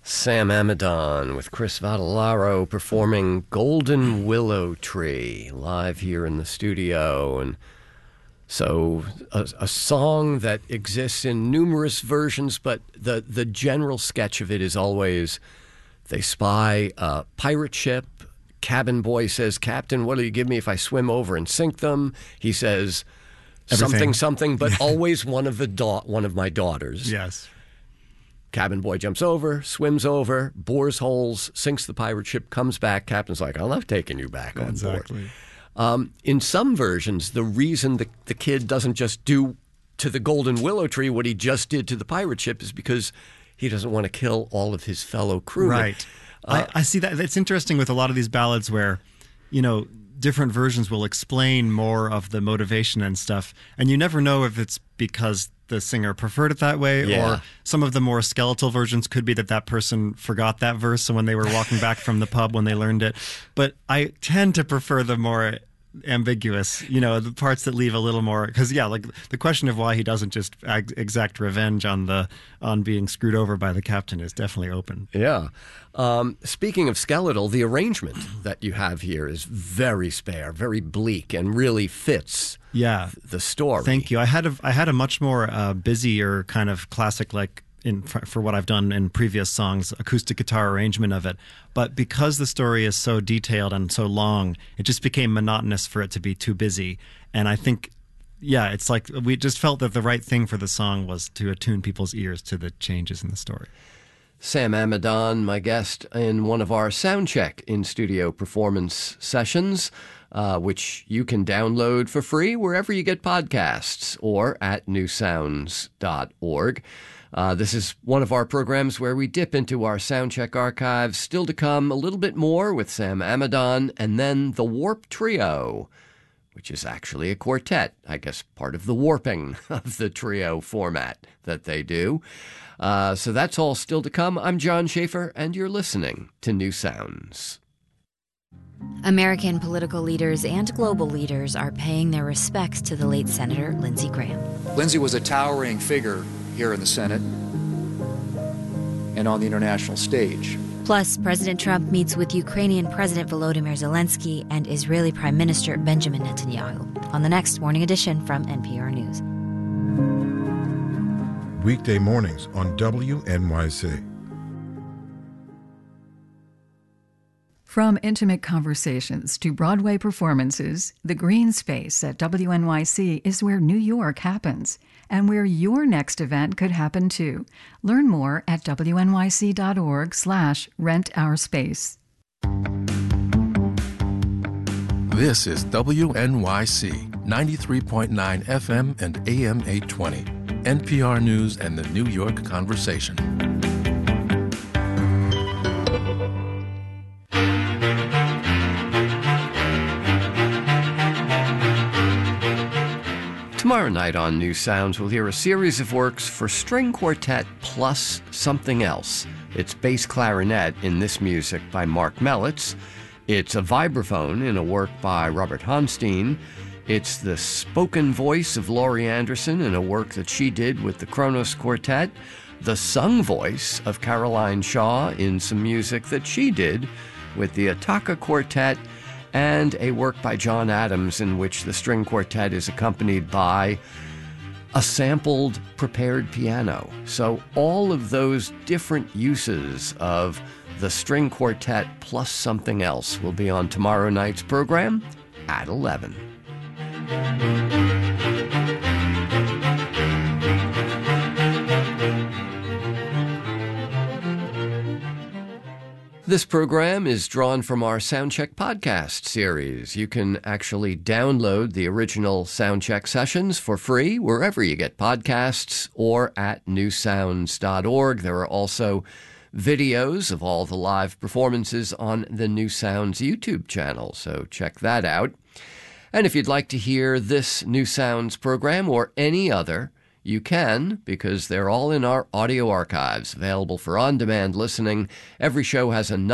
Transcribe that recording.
Sam Amidon with Chris Vadalaro performing Golden Willow Tree live here in the studio. And so a song that exists in numerous versions, but the general sketch of it is always they spy a pirate ship. Cabin boy says, "Captain, what'll you give me if I swim over and sink them?" He says, Everything. something, but always one of my daughters. Yes. Cabin boy jumps over, swims over, bores holes, sinks the pirate ship, comes back. Captain's like, "I love taking you back on board." In some versions, the reason the kid doesn't just do to the Golden Willow Tree what he just did to the pirate ship is because he doesn't want to kill all of his fellow crewmen. Right. I see that. It's interesting with a lot of these ballads where, different versions will explain more of the motivation and stuff. And you never know if it's because the singer preferred it that way, or some of the more skeletal versions could be that person forgot that verse. So when they were walking back from the pub when they learned it. But I tend to prefer the more ambiguous, the parts that leave a little more, because like the question of why he doesn't just exact revenge on being screwed over by the captain is definitely open. Speaking of skeletal, the arrangement that you have here is very spare, very bleak, and really fits the story. Thank you. I had a much more busier kind of classic, like for what I've done in previous songs, acoustic guitar arrangement of it. But because the story is so detailed and so long, it just became monotonous for it to be too busy. And I think, it's like we just felt that the right thing for the song was to attune people's ears to the changes in the story. Sam Amidon, my guest in one of our Soundcheck in-studio performance sessions, which you can download for free wherever you get podcasts or at newsounds.org. This is one of our programs where we dip into our Soundcheck archives. Still to come, a little bit more with Sam Amidon, and then the Warp Trio, which is actually a quartet, I guess part of the warping of the trio format that they do. So that's all still to come. I'm John Schaefer, and you're listening to New Sounds. American political leaders and global leaders are paying their respects to the late Senator Lindsey Graham. Lindsey was a towering figure here in the Senate and on the international stage. Plus, President Trump meets with Ukrainian President Volodymyr Zelensky and Israeli Prime Minister Benjamin Netanyahu on the next Morning Edition from NPR News. Weekday mornings on WNYC. From intimate conversations to Broadway performances, the green space at WNYC is where New York happens, and where your next event could happen too. Learn more at wnyc.org/rentourspace. This is WNYC 93.9 FM and AM 820, NPR News and the New York Conversation. Tomorrow night on New Sounds, we'll hear a series of works for string quartet plus something else. It's bass clarinet in this music by Mark Mellitz. It's a vibraphone in a work by Robert Honstein. It's the spoken voice of Laurie Anderson in a work that she did with the Kronos Quartet. The sung voice of Caroline Shaw in some music that she did with the Ataka Quartet, and a work by John Adams in which the string quartet is accompanied by a sampled prepared piano. So all of those different uses of the string quartet plus something else will be on tomorrow night's program at 11. This program is drawn from our Soundcheck podcast series. You can actually download the original Soundcheck sessions for free wherever you get podcasts or at newsounds.org. There are also videos of all the live performances on the New Sounds YouTube channel, so check that out. And if you'd like to hear this New Sounds program or any other, you can, because they're all in our audio archives, available for on-demand listening. Every show has a